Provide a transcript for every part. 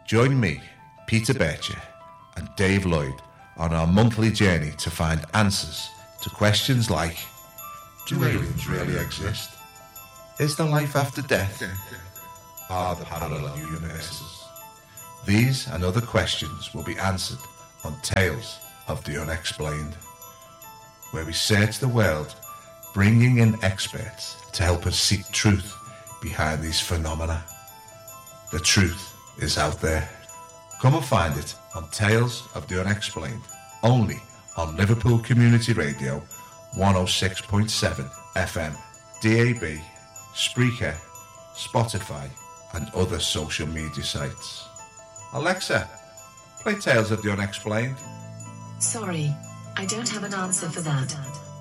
Join me, Peter Bircher, and Dave Lloyd on our monthly journey to find answers to questions like: do aliens really exist? Is there life after death? Are there parallel universes? These and other questions will be answered on Tales of the Unexplained, where we search the world, bringing in experts to help us seek truth behind these phenomena. The truth is out there. Come and find it on Tales of the Unexplained, only on Liverpool Community Radio 106.7 FM, DAB, Spreaker, Spotify, and other social media sites. Alexa, play Tales of the Unexplained. Sorry, I don't have an answer for that.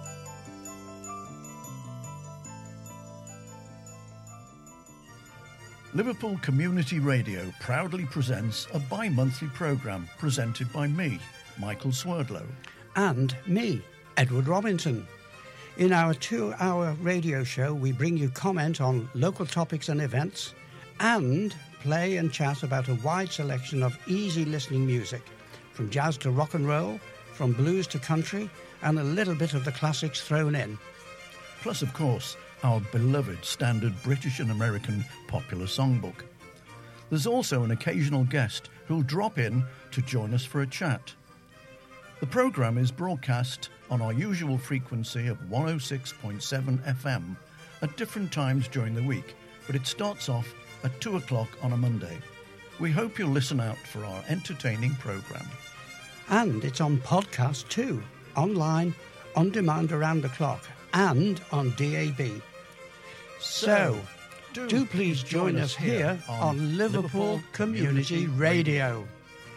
Liverpool Community Radio proudly presents a bi-monthly programme presented by me, Michael Swerdlow. And me, Edward Robinson. In our 2-hour radio show, we bring you comment on local topics and events and play and chat about a wide selection of easy listening music, from jazz to rock and roll, from blues to country, and a little bit of the classics thrown in. Plus, of course, our beloved standard British and American popular songbook. There's also an occasional guest who'll drop in to join us for a chat. The programme is broadcast on our usual frequency of 106.7 FM at different times during the week, but it starts off at 2 o'clock on a Monday. We hope you'll listen out for our entertaining programme. And it's on podcast too, online, on demand around the clock, and on DAB. So, do please join us here on Liverpool Community Radio.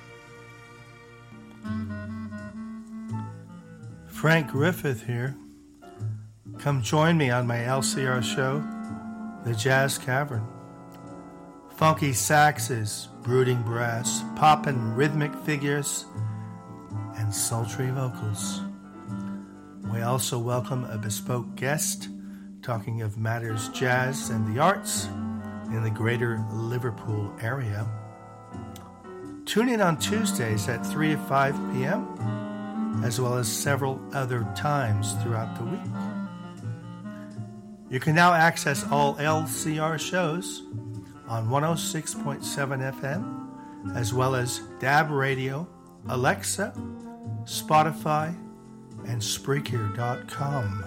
Frank Griffith here. Come join me on my LCR show, The Jazz Cavern. Funky saxes, brooding brass, poppin' rhythmic figures, and sultry vocals. We also welcome a bespoke guest talking of matters jazz and the arts in the greater Liverpool area. Tune in on Tuesdays at 3 to 5 p.m., as well as several other times throughout the week. You can now access all LCR shows on 106.7 FM, as well as DAB Radio, Alexa, Spotify, and Spreaker.com.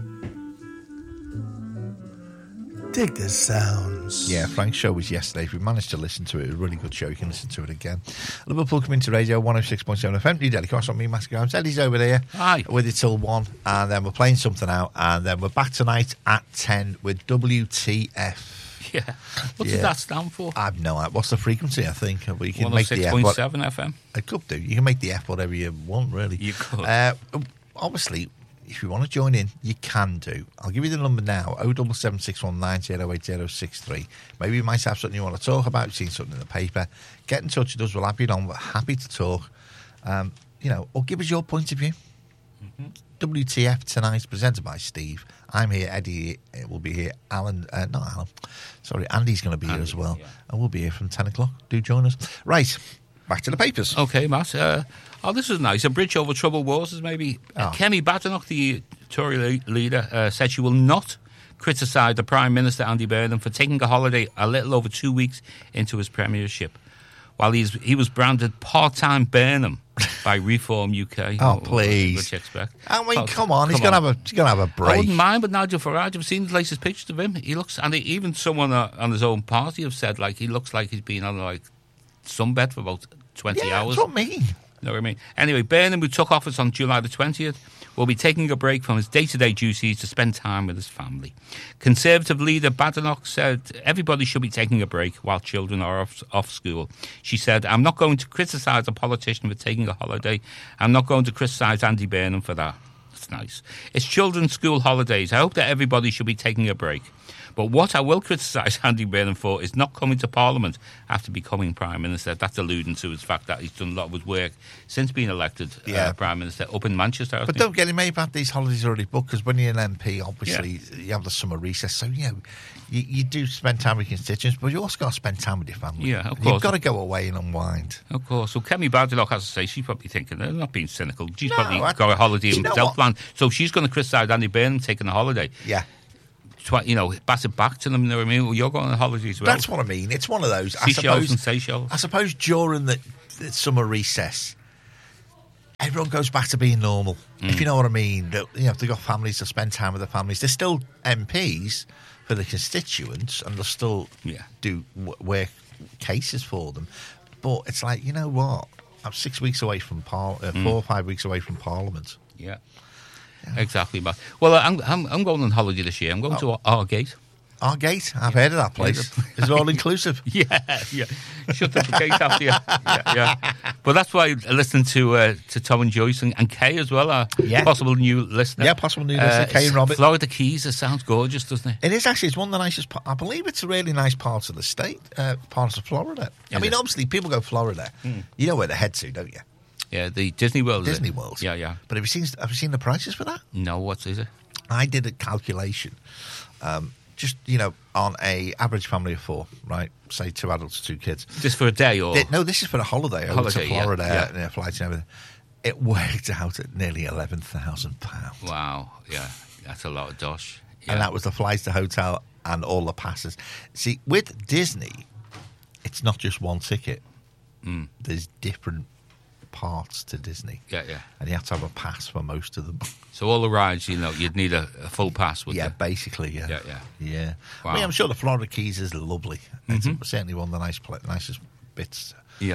Dig the sounds. Yeah, Frank's show was yesterday. If you managed to listen to it, it was a really good show. You can listen to it again. Liverpool Community Radio 106.7 FM. New Delhi Cross on me, Master Grimes. Eddie's over there. Hi. With it till 1. And then we're playing something out. And then we're back tonight at 10 with WTF. Yeah. What does that stand for? I have no idea. What's the frequency, I think? We can make the F. 106.7 FM. It could do. You can make the F whatever you want, really. You could. Obviously, if you want to join in, you can do. I'll give you the number now, 07761908063. Maybe you might have something you want to talk about, you've seen something in the paper. Get in touch with us, we'll have you on. We're happy to talk. Or give us your point of view. Mm-hmm. WTF tonight, presented by Steve. I'm here, Eddie will be here, Andy's going to be here as well. Yeah. And we'll be here from 10 o'clock. Do join us. Right, back to the papers. Okay, Matt. This is nice. A bridge over troubled waters, maybe. Kemi Badenoch, the Tory leader, said she will not criticise the Prime Minister, Andy Burnham, for taking a holiday a little over 2 weeks into his premiership, while he was branded part-time Burnham by Reform UK. Please. What you expect? Come on. He's going to have a break. I wouldn't mind, but Nigel Farage, I've seen the latest pictures of him. He looks, and even someone on his own party have said, he looks like he's been on, sunbed for about 20 hours. That's what I mean. You know what I mean? Anyway, Burnham, who took office on July the 20th, will be taking a break from his day-to-day duties to spend time with his family. Conservative leader Badenoch said everybody should be taking a break while children are off school. She said, I'm not going to criticise a politician for taking a holiday. I'm not going to criticise Andy Burnham for that. That's nice. It's children's school holidays. I hope that everybody should be taking a break. But what I will criticise Andy Burnham for is not coming to Parliament after becoming Prime Minister. That's alluding to his fact that he's done a lot of his work since being elected Prime Minister up in Manchester. But don't get him, maybe had these holidays already booked, because when you're an MP, obviously, you have the summer recess. So, you do spend time with constituents, but you also got to spend time with your family. Yeah, of course. You've got to go away and unwind. Of course. So Kemi Badenoch, as I say, she's probably thinking, they're not being cynical. She's probably I- got a holiday you know in what? Southland. So she's going to criticise Andy Burnham taking a holiday. Yeah. Pass it back to them. You know what I mean? Well, you're going on holiday as well. That's what I mean. It's one of those. Seashells and Seychelles. I suppose during the summer recess, everyone goes back to being normal. If you know what I mean. If they've got families, to spend time with their families. They're still MPs for the constituents, and they'll still do work cases for them. But it's like, you know what? I'm 6 weeks away from 4 or 5 weeks away from Parliament. Yeah. Exactly. But well, I'm going on holiday this year. I'm going to Argate. Argate? I've heard of that place. It's all inclusive. Yeah. Shut the gate after you. Yeah. But that's why I listened to Tom and Joyce and Kay as well, our possible new listener. Yeah, possible new listener, Kay and Robert. Florida Keys, it sounds gorgeous, doesn't it? It is actually. It's one of the nicest. I believe it's a really nice part of the state, parts of Florida. I mean, obviously, people go Florida. You know where they head to, don't you? Yeah, the Disney World. Disney World. Yeah. But have you seen the prices for that? No, what is it? I did a calculation. Just, on a average family of 4, right? Say 2 adults, 2 kids. Just for a day, or No, this is for a holiday over to Florida, yeah. Flights and everything. It worked out at nearly £11,000. Wow, yeah, that's a lot of dosh. Yeah. And that was the flights, the hotel, and all the passes. See, with Disney, it's not just one ticket. There's different parts to Disney. Yeah. And you have to have a pass for most of them. So all the rides, you'd need a full pass, wouldn't you? Basically, yeah. Wow. I mean, I'm sure the Florida Keys is lovely. It's certainly one of the nicest bits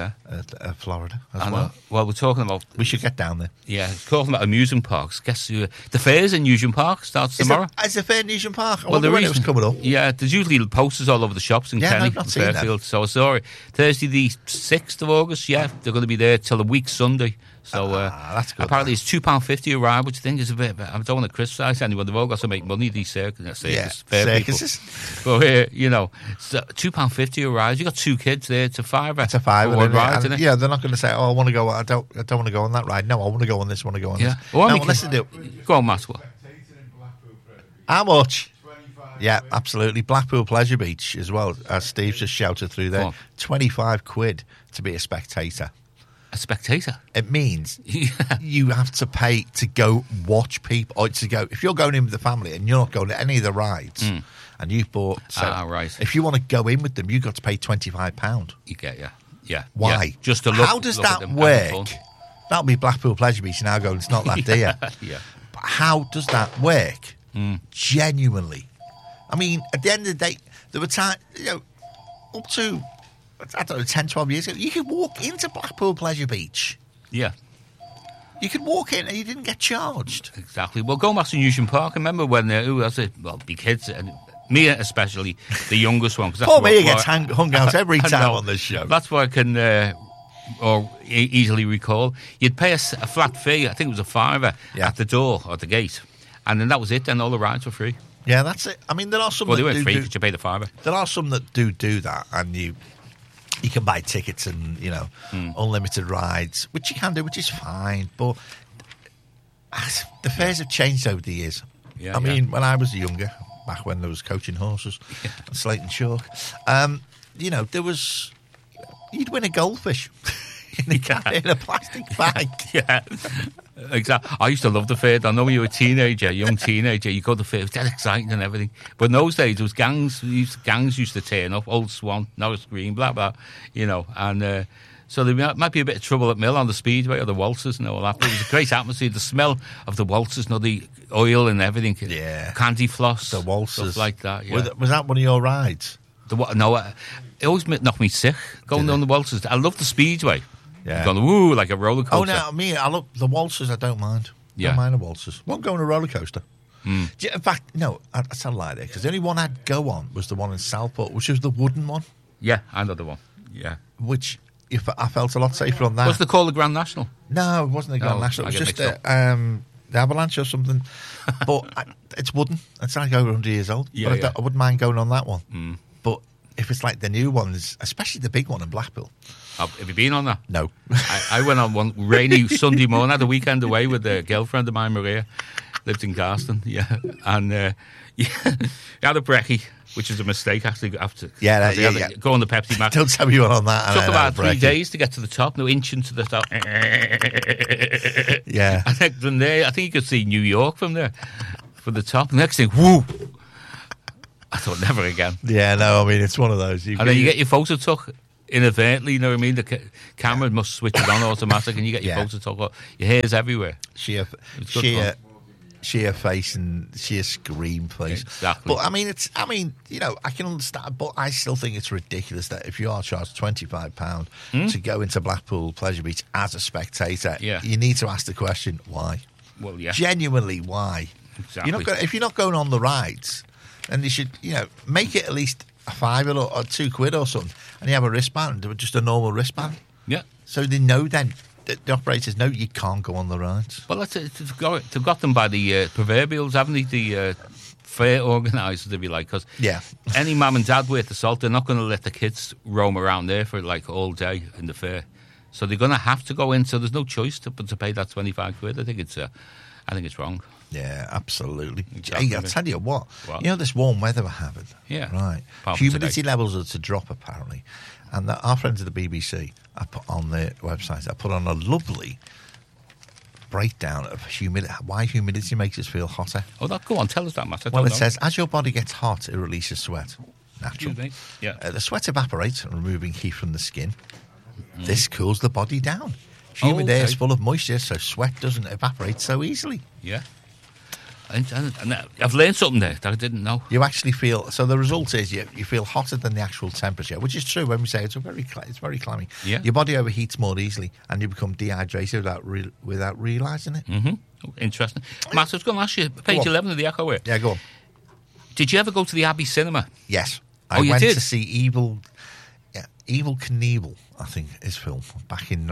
of Florida as well. Well, we're talking about... We should get down there. Yeah, talking about amusement parks. Guess the fair's in Nugent Park starts tomorrow. Is the fair in Nugent Park? I Well, wonder when it was coming up. Yeah, there's usually posters all over the shops in Kenny I've not and seen that. Fairfield. So I saw it Thursday the 6th of August. Yeah, they're going to be there till the week Sunday. So that's good. apparently it's £2.50 a ride, which I think is a bit. I don't want to criticise anyone. They've all got to make money. These circuses, fair circuses. People. But so £2.50 a ride. You got 2 kids there. It's a £5. It's a £5. One ride, isn't it? Yeah, they're not going to say, "Oh, I want to go. I don't want to go on that ride." No, I want to go on this. I want to go on this. Well, no, listen to Go on, Matt. How much? Yeah, absolutely. Blackpool Pleasure Beach as well, as Steve just shouted through there. £25 to be a spectator. A spectator? It means you have to pay to go watch people, or to go. If you're going in with the family and you're not going to any of the rides, and you've bought, right. If you want to go in with them, you've got to pay £25. You get, yeah. Why? Yeah. Just to look. How does look at that them, work? That'll be Blackpool Pleasure Beach now going, it's not that dear. Yeah. But how does that work? Genuinely. I mean, at the end of the day, there were times, up to, I don't know, 10, 12 years ago, you could walk into Blackpool Pleasure Beach. Yeah. You could walk in and you didn't get charged. Exactly. Well, going back to Nugent Park, I remember when, the kids, and me especially, the youngest one. Poor me gets hung out every time on this show. That's what I can easily recall. You'd pay a flat fee, I think it was a £5 at the door or the gate. And then that was it, then all the rides were free. Yeah, that's it. I mean, there are some Well, they that weren't do free because you pay the £5. There are some that do that, and you can buy tickets and, unlimited rides, which you can do, which is fine. But the fares have changed over the years. Yeah, I mean, when I was younger, back when there was coaching horses and slate and chalk, there was... You'd win a goldfish in a plastic bag. Yeah, exactly. I used to love the fair. I know when you were a young teenager, you go to the fair. It was dead exciting and everything. But in those days, there was gangs. Gangs used to turn up. Old Swan, Norris Green, blah, blah, and... So there might be a bit of trouble at Mill on the Speedway or the waltzers and all that. But it was a great atmosphere. The smell of the waltzers, the oil and everything. Yeah. Candy floss. The waltzers. Stuff like that, yeah. Was that one of your rides? It always knocked me sick going on the waltzers. I love the Speedway. Yeah. Going, woo, like a roller coaster. Oh, no, I love the waltzers. I don't mind. Yeah. Don't mind the waltzers. Won't go on a roller coaster. In fact, no, I tell a lie there, because the only one I'd go on was the one in Southport, which was the wooden one. Yeah, I know the one. Yeah. Which... I felt a lot safer on that. What's it called, the Grand National? No, it wasn't the Grand National. It was just the Avalanche or something. But it's wooden. It's like over 100 years old. Yeah, but yeah. I wouldn't mind going on that one. But if it's like the new ones, especially the big one in Blackpool. Have you been on that? No. I went on one rainy Sunday morning. I had a weekend away with a girlfriend of mine, Maria. Lived in Garston, yeah. And yeah, had a brekkie, which is a mistake, actually. After go on the Pepsi Max. Don't tell me you were on that. Took about 3 days to get to the top, no inching to the top. Yeah. I think from there, I think you could see New York from there, from the top. The next thing, whoo! I thought, never again. Yeah, no, I mean, it's one of those. And then you get your photo took inadvertently, you know what I mean? The camera must switch it on automatic and you get your photo took. Your hair's everywhere. Sheer face and sheer scream face. Exactly. But I mean, I can understand, but I still think it's ridiculous that if you are charged £25 to go into Blackpool Pleasure Beach as a spectator, you need to ask the question, why? Well, yeah. Genuinely, why? Exactly. If you're not going on the rides, then you should, make it at least £5 or £2 or something, and you have a wristband, just a normal wristband. Yeah. So they know then. The operators know you can't go on the rides. Well, they've got them by the proverbials, haven't they? The fair organisers, if you like. Because any mum and dad worth the salt, they're not going to let the kids roam around there for like all day in the fair. So they're going to have to go in. So there's no choice but to pay that £25. I think it's wrong. Yeah, absolutely. Exactly. Hey, I'll tell you what. This warm weather we're having. Yeah. Right. Humidity levels are to drop, apparently. And our friends at the BBC, I put on their website, I put on a lovely breakdown of why humidity makes us feel hotter. Oh, go on, tell us that, Matt. Well, it says, as your body gets hot, it releases sweat. Natural. Yeah. The sweat evaporates, removing heat from the skin. This cools the body down. Humid air is full of moisture, so sweat doesn't evaporate so easily. Yeah. And I've learned something there that I didn't know. You actually feel, so the result is you feel hotter than the actual temperature, which is true when we say it's very clammy. Yeah. Your body overheats more easily and you become dehydrated without realising it. Mm-hmm. Interesting. Matt, I was going to ask you, page 11 of the Echo here. Yeah, go on. Did you ever go to the Abbey Cinema? Yes. I went did? to see Evil Knievel, I think, his film, back in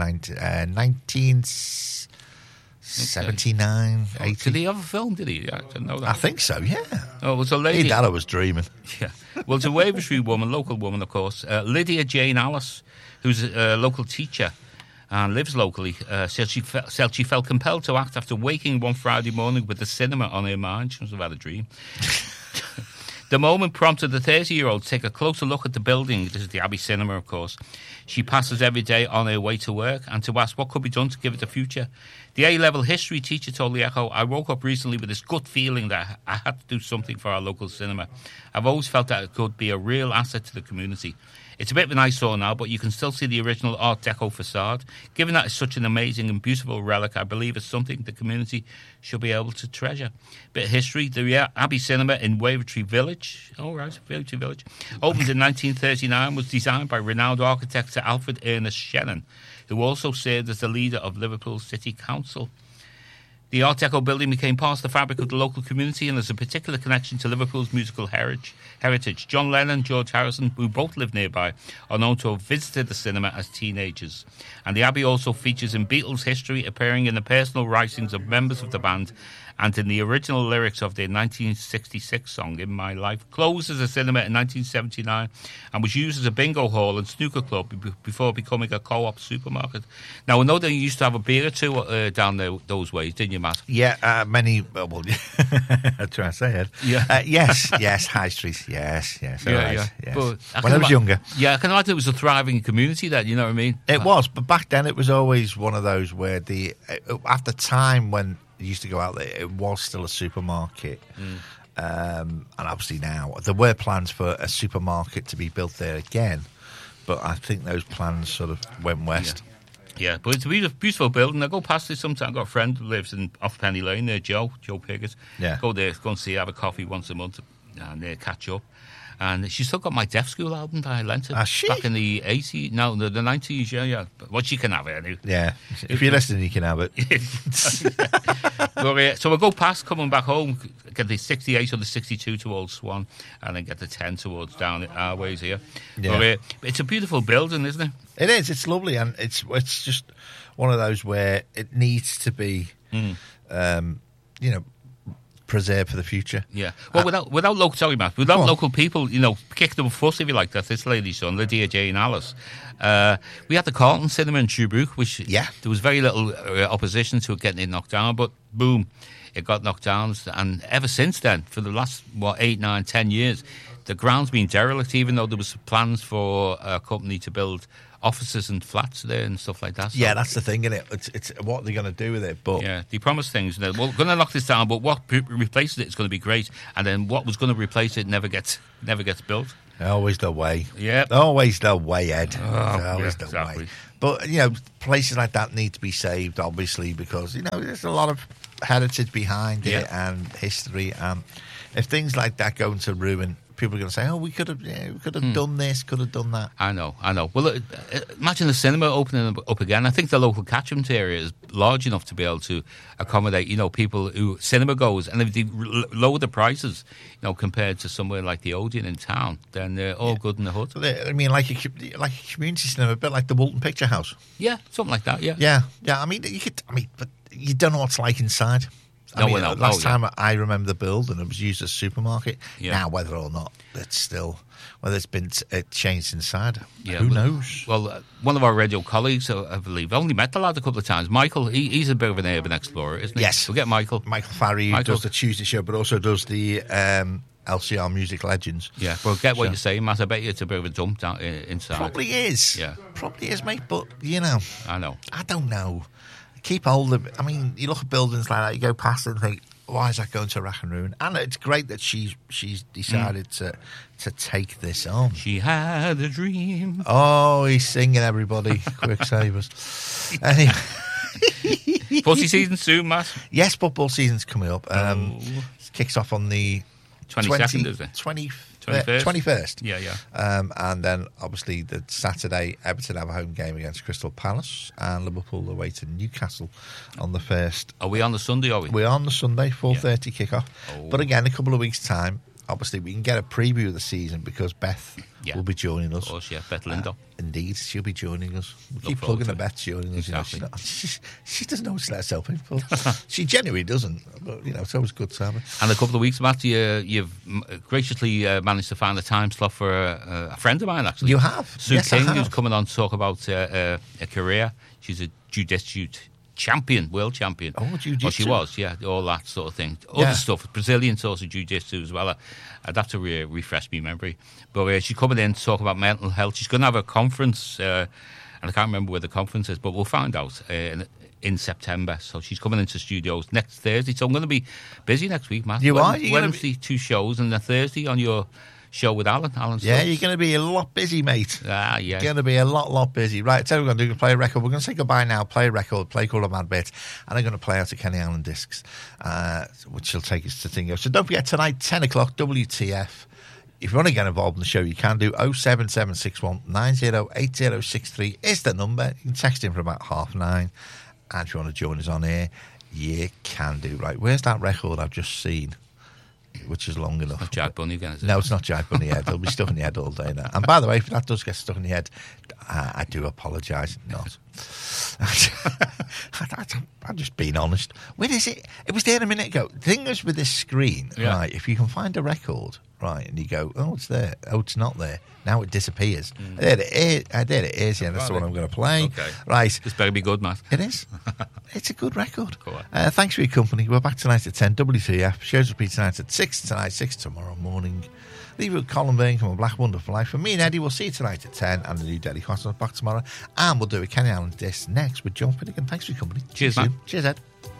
1979, 80. Did he have a film, did he? I didn't know that. I think so, yeah. Oh, it was a lady. That I was dreaming. Yeah. Well, it's a Wavertree woman, local woman, of course. Lydia Jane Alice, who's a local teacher and lives locally, said she felt compelled to act after waking one Friday morning with the cinema on her mind. She must have had a dream. The moment prompted the 30-year-old to take a closer look at the building. This is the Abbey Cinema, of course. She passes every day on her way to work and to ask what could be done to give it a future. The A-level history teacher told the Echo, I woke up recently with this gut feeling that I had to do something for our local cinema. I've always felt that it could be a real asset to the community. It's a bit of an eyesore now, but you can still see the original Art Deco facade. Given that it's such an amazing and beautiful relic, I believe it's something the community should be able to treasure. Bit of history, the Abbey Cinema in Wavertree Village, Wavertree Village, opened in 1939, was designed by renowned architect Sir Alfred Ernest Shannon, who also served as the leader of Liverpool City Council. The Art Deco building became part of the fabric of the local community and has a particular connection to Liverpool's musical heritage. John Lennon, George Harrison, who both live nearby, are known to have visited the cinema as teenagers. And the Abbey also features in Beatles history, appearing in the personal writings of members of the band and in the original lyrics of their 1966 song, In My Life. Closed as a cinema in 1979 and was used as a bingo hall and snooker club before becoming a co-op supermarket. Now, I know they used to have a beer or two down there those ways, didn't you, Matt? Yeah, many, well, I'm trying to say it. Yeah. Yes, High Street, yes. Yes. But when I was younger. Yeah, I can imagine it was a thriving community then, you know what I mean? It was, but back then it was always one of those where at the time when you used to go out there, it was still a supermarket. And obviously now, there were plans for a supermarket to be built there again, but I think those plans sort of went west. Yeah, but it's a beautiful building. I go past it sometimes. I've got a friend who lives off Penny Lane there, Joe Piggott. Yeah. Go there, go and see, have a coffee once a month and catch up. And she's still got my Deaf School album that I lent her back in the 80s. No, the 90s, yeah. But she can have it anyway. Yeah. If you're listening, you can have it. So I go past, coming back home, get the 68 or the 62 to Old Swan, and then get the 10 towards down our ways here. Yeah. But it's a beautiful building, isn't it? It is. It's lovely, and it's just one of those where it needs to be preserve for the future. Yeah. Well, without local, sorry, Matt, without local people, kicked up a fuss, if you like, that this lady's son, Lydia Jane Alice. We had the Carlton Cinema in Shrewsbury, which there was very little opposition to it getting it knocked down, but boom, it got knocked down. And ever since then, for the last 8, 9, 10 years, the ground's been derelict, even though there was plans for a company to build offices and flats there and stuff like that. So, yeah, that's the thing, isn't it? It's what they're going to do with it. But yeah, they promise things. We're going to knock this down, but what replaces it is going to be great. And then what was going to replace it never gets built. Always the way. Yeah. Always the way, Ed. Always the exactly. way. But, places like that need to be saved, obviously, because, there's a lot of heritage behind it and history. And if things like that go into ruin, people are going to say, we could have done this, could have done that. I know. Well, imagine the cinema opening up again. I think the local catchment area is large enough to be able to accommodate, people who cinema goers. And if they lower the prices, compared to somewhere like the Odeon in town, then they're all good in the hood. I mean, like a community cinema, a bit like the Walton Picture House. Yeah, something like that. Yeah. Yeah. I mean, but you don't know what's like inside. Last time I remember the build, and it was used as a supermarket. Yeah. Now, whether or not whether it's been changed inside, who knows? Well, one of our radio colleagues, I believe, I only met the lad a couple of times. Michael, he's a bit of an urban explorer, isn't he? Yes. We'll get Michael. Michael Farry, who does the Tuesday show, but also does the LCR Music Legends. Yeah, well, get what you're saying, Matt. I bet you it's a bit of a dump down inside. Probably is. Yeah. Probably is, mate, but, I know. I don't know. Keep hold of it. I mean, you look at buildings like that, you go past it and think, why is that going to rack and ruin? And it's great that she's decided to take this on. She had a dream. Oh, he's singing, everybody. Quicksavers. Anyway. Football season soon, Matt? Yes, football season's coming up. It kicks off on the 22nd, is it? 21st. Yeah. And then, obviously, the Saturday, Everton have a home game against Crystal Palace, and Liverpool away to Newcastle on the 1st. Are we on the Sunday, are we? We're on the Sunday, 4:30 kickoff. But again, a couple of weeks' time, obviously, we can get a preview of the season because Beth will be joining us. Of course, yeah, Beth Lindo. Indeed, she'll be joining us. We keep plugging the Beth joining us. Exactly. She doesn't know to let herself in. She genuinely doesn't. But, it's always good to have her. And a couple of weeks, Matt, you've graciously managed to find a time slot for a friend of mine, actually. You have? Sue Yes, King, I have. who's coming on to talk about a career. She's a jiu-jitsu champion, world champion. Oh, jiu-jitsu. Well, she was, yeah, all that sort of thing. Other stuff, Brazilian sort of jiu-jitsu as well. I'd have to refresh my memory. But she's coming in to talk about mental health. She's going to have a conference, and I can't remember where the conference is, but we'll find out in September. So she's coming into studios next Thursday. So I'm going to be busy next week, Matt. You are? Wednesday, 2 shows, and then Thursday on your show with Alan. Yeah, you're going to be a lot busy, mate. Yeah. You're going to be a lot busy. Right, tell you what we're going to do. Play a record. We're going to say goodbye now. Play a record. Play Call of Mad Bit. And I'm going to play out a Kenny Allen discs, which will take us to Tingo. So don't forget, tonight, 10 o'clock, WTF. If you want to get involved in the show, you can do 07761 908063 is the number. You can text in for about 9:30. And if you want to join us on air, you can do. Right, where's that record I've just seen? Which is long enough. Not Jack Bunny again, is it? No, it's not Jack Bunny head. It'll be stuck in your head all day now. And by the way, if that does get stuck in your head, I do apologise. Not. I'm just being honest. Where is it? It was there a minute ago. The thing is with this screen, right, if you can find a record, right, and you go, oh, it's there. Oh, it's not there. Now it disappears. There it is. There it is. Yeah, that's the one I'm going to play. Okay. Right. This better be good, Matt. It is. It's a good record. Go on. Thanks for your company. We're back tonight at 10. WTF. Shows repeat tonight at 6 tonight, 6 tomorrow morning. Leave it with Colin Birmingham and Black Wonderful Life. For me and Eddie, we'll see you tonight at 10 and the new Daily Cross back tomorrow. And we'll do a Kenny Allen disc next with John Finnegan. Thanks for your company. Cheers, See you man. soon. Cheers, Ed.